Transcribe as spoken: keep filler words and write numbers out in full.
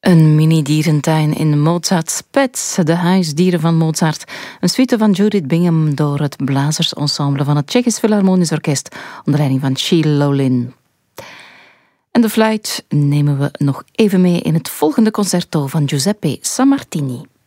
Een mini-dierentuin in Mozart's Pets, de huisdieren van Mozart. Een suite van Judith Bingham door het blazersensemble van het Tsjechisch Philharmonisch Orkest onder leiding van Chiel Lolin. En de fluit nemen we nog even mee in het volgende concerto van Giuseppe Sammartini.